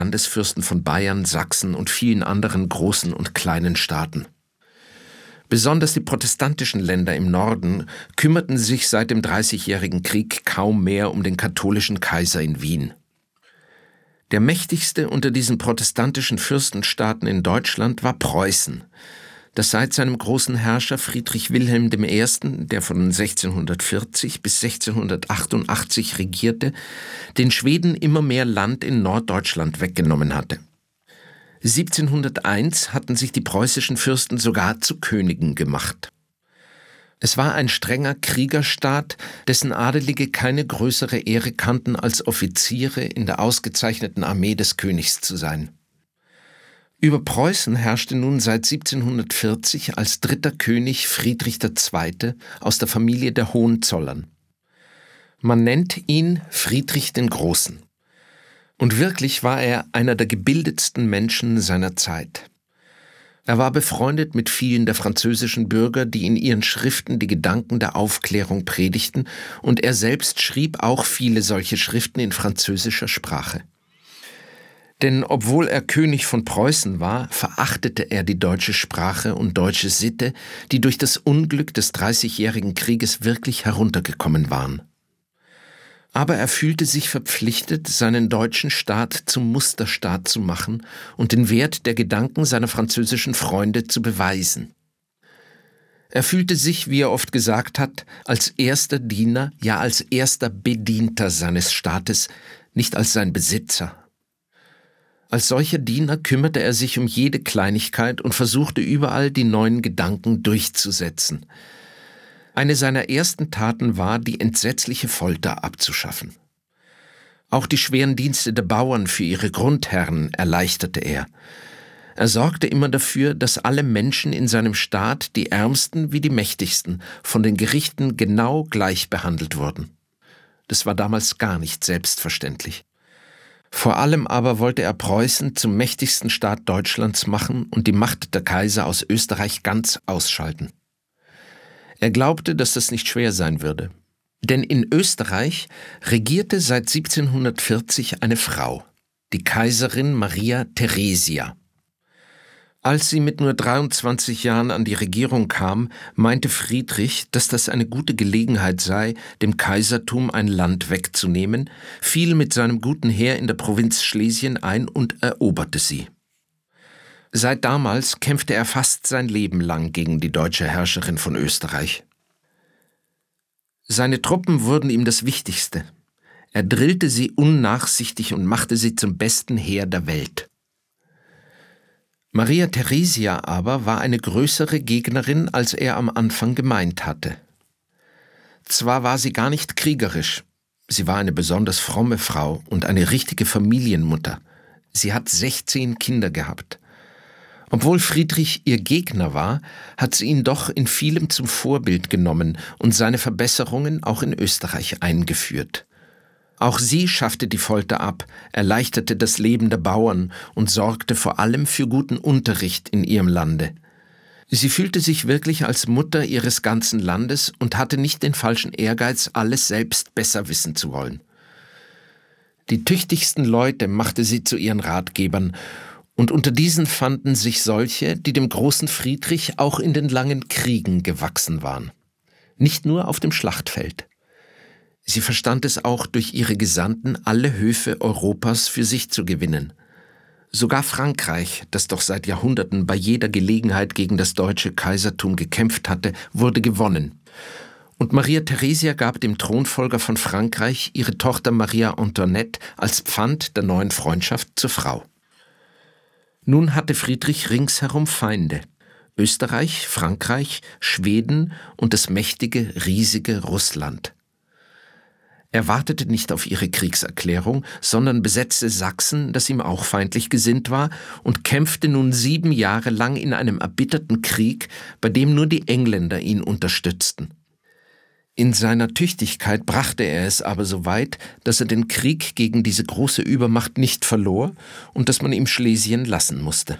Landesfürsten von Bayern, Sachsen und vielen anderen großen und kleinen Staaten. Besonders die protestantischen Länder im Norden kümmerten sich seit dem Dreißigjährigen Krieg kaum mehr um den katholischen Kaiser in Wien. Der mächtigste unter diesen protestantischen Fürstenstaaten in Deutschland war Preußen, das seit seinem großen Herrscher Friedrich Wilhelm I., der von 1640 bis 1688 regierte, den Schweden immer mehr Land in Norddeutschland weggenommen hatte. 1701 hatten sich die preußischen Fürsten sogar zu Königen gemacht. Es war ein strenger Kriegerstaat, dessen Adelige keine größere Ehre kannten, als Offiziere in der ausgezeichneten Armee des Königs zu sein. Über Preußen herrschte nun seit 1740 als dritter König Friedrich II. Aus der Familie der Hohenzollern. Man nennt ihn Friedrich den Großen. Und wirklich war er einer der gebildetsten Menschen seiner Zeit. Er war befreundet mit vielen der französischen Bürger, die in ihren Schriften die Gedanken der Aufklärung predigten, und er selbst schrieb auch viele solche Schriften in französischer Sprache. Denn obwohl er König von Preußen war, verachtete er die deutsche Sprache und deutsche Sitte, die durch das Unglück des Dreißigjährigen Krieges wirklich heruntergekommen waren. Aber er fühlte sich verpflichtet, seinen deutschen Staat zum Musterstaat zu machen und den Wert der Gedanken seiner französischen Freunde zu beweisen. Er fühlte sich, wie er oft gesagt hat, als erster Diener, ja als erster Bedienter seines Staates, nicht als sein Besitzer. Als solcher Diener kümmerte er sich um jede Kleinigkeit und versuchte überall die neuen Gedanken durchzusetzen. Eine seiner ersten Taten war, die entsetzliche Folter abzuschaffen. Auch die schweren Dienste der Bauern für ihre Grundherren erleichterte er. Er sorgte immer dafür, dass alle Menschen in seinem Staat, die Ärmsten wie die Mächtigsten, von den Gerichten genau gleich behandelt wurden. Das war damals gar nicht selbstverständlich. Vor allem aber wollte er Preußen zum mächtigsten Staat Deutschlands machen und die Macht der Kaiser aus Österreich ganz ausschalten. Er glaubte, dass das nicht schwer sein würde. Denn in Österreich regierte seit 1740 eine Frau, die Kaiserin Maria Theresia. Als sie mit nur 23 Jahren an die Regierung kam, meinte Friedrich, dass das eine gute Gelegenheit sei, dem Kaisertum ein Land wegzunehmen, fiel mit seinem guten Heer in der Provinz Schlesien ein und eroberte sie. Seit damals kämpfte er fast sein Leben lang gegen die deutsche Herrscherin von Österreich. Seine Truppen wurden ihm das Wichtigste. Er drillte sie unnachsichtig und machte sie zum besten Heer der Welt. Maria Theresia aber war eine größere Gegnerin, als er am Anfang gemeint hatte. Zwar war sie gar nicht kriegerisch, sie war eine besonders fromme Frau und eine richtige Familienmutter. Sie hat 16 Kinder gehabt. Obwohl Friedrich ihr Gegner war, hat sie ihn doch in vielem zum Vorbild genommen und seine Verbesserungen auch in Österreich eingeführt. Auch sie schaffte die Folter ab, erleichterte das Leben der Bauern und sorgte vor allem für guten Unterricht in ihrem Lande. Sie fühlte sich wirklich als Mutter ihres ganzen Landes und hatte nicht den falschen Ehrgeiz, alles selbst besser wissen zu wollen. Die tüchtigsten Leute machte sie zu ihren Ratgebern, und unter diesen fanden sich solche, die dem großen Friedrich auch in den langen Kriegen gewachsen waren. Nicht nur auf dem Schlachtfeld. Sie verstand es auch, durch ihre Gesandten alle Höfe Europas für sich zu gewinnen. Sogar Frankreich, das doch seit Jahrhunderten bei jeder Gelegenheit gegen das deutsche Kaisertum gekämpft hatte, wurde gewonnen. Und Maria Theresia gab dem Thronfolger von Frankreich ihre Tochter Maria Antoinette als Pfand der neuen Freundschaft zur Frau. Nun hatte Friedrich ringsherum Feinde: Österreich, Frankreich, Schweden und das mächtige, riesige Russland. Er wartete nicht auf ihre Kriegserklärung, sondern besetzte Sachsen, das ihm auch feindlich gesinnt war, und kämpfte nun 7 Jahre lang in einem erbitterten Krieg, bei dem nur die Engländer ihn unterstützten. In seiner Tüchtigkeit brachte er es aber so weit, dass er den Krieg gegen diese große Übermacht nicht verlor und dass man ihm Schlesien lassen musste.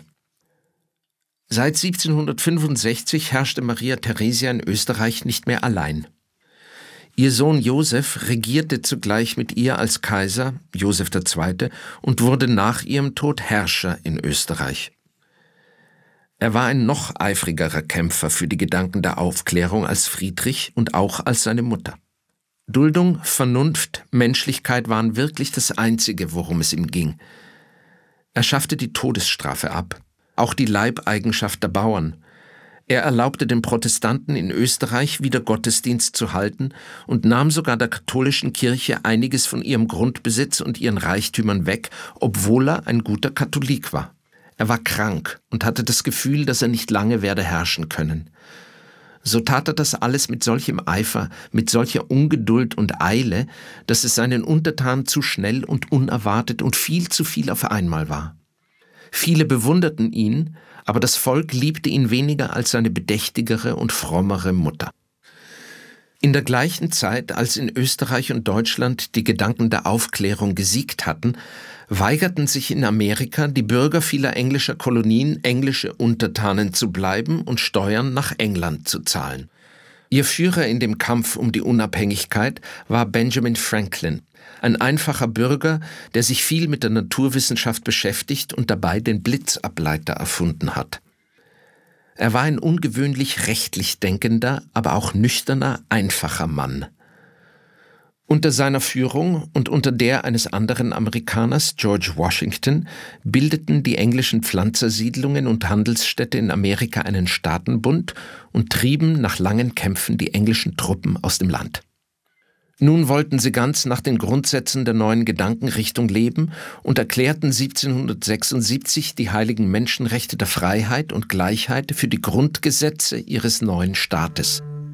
Seit 1765 herrschte Maria Theresia in Österreich nicht mehr allein. Ihr Sohn Joseph regierte zugleich mit ihr als Kaiser, Joseph II., und wurde nach ihrem Tod Herrscher in Österreich. Er war ein noch eifrigerer Kämpfer für die Gedanken der Aufklärung als Friedrich und auch als seine Mutter. Duldung, Vernunft, Menschlichkeit waren wirklich das Einzige, worum es ihm ging. Er schaffte die Todesstrafe ab, auch die Leibeigenschaft der Bauern. Er erlaubte den Protestanten in Österreich wieder Gottesdienst zu halten und nahm sogar der katholischen Kirche einiges von ihrem Grundbesitz und ihren Reichtümern weg, obwohl er ein guter Katholik war. Er war krank und hatte das Gefühl, dass er nicht lange werde herrschen können. So tat er das alles mit solchem Eifer, mit solcher Ungeduld und Eile, dass es seinen Untertanen zu schnell und unerwartet und viel zu viel auf einmal war. Viele bewunderten ihn, aber das Volk liebte ihn weniger als seine bedächtigere und frommere Mutter. In der gleichen Zeit, als in Österreich und Deutschland die Gedanken der Aufklärung gesiegt hatten, weigerten sich in Amerika die Bürger vieler englischer Kolonien, englische Untertanen zu bleiben und Steuern nach England zu zahlen. Ihr Führer in dem Kampf um die Unabhängigkeit war Benjamin Franklin, ein einfacher Bürger, der sich viel mit der Naturwissenschaft beschäftigt und dabei den Blitzableiter erfunden hat. Er war ein ungewöhnlich rechtlich denkender, aber auch nüchterner, einfacher Mann. Unter seiner Führung und unter der eines anderen Amerikaners, George Washington, bildeten die englischen Pflanzersiedlungen und Handelsstädte in Amerika einen Staatenbund und trieben nach langen Kämpfen die englischen Truppen aus dem Land. Nun wollten sie ganz nach den Grundsätzen der neuen Gedankenrichtung leben und erklärten 1776 die heiligen Menschenrechte der Freiheit und Gleichheit für die Grundgesetze ihres neuen Staates.